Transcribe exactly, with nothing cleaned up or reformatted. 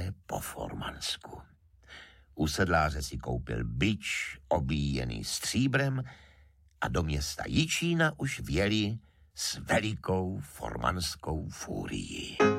také po Formansku. U sedláře si koupil bič obíjený stříbrem a do města Jičína už vjeli s velikou formanskou fúrií.